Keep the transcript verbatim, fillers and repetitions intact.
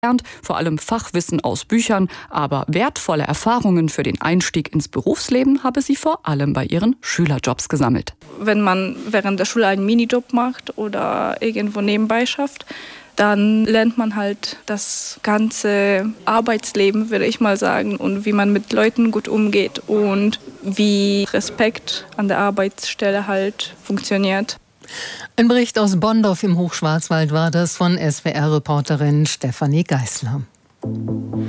gelernt, vor allem Fachwissen aus Büchern, aber wertvolle Erfahrungen für den Einstieg ins Berufsleben habe sie vor allem bei ihren Schülerjobs gesammelt. Wenn man während der Schule einen Minijob macht oder irgendwo nebenbei schafft, dann lernt man halt das ganze Arbeitsleben, würde ich mal sagen, und wie man mit Leuten gut umgeht und wie Respekt an der Arbeitsstelle halt funktioniert. Ein Bericht aus Bonndorf im Hochschwarzwald war das von S W R-Reporterin Stefanie Geißler.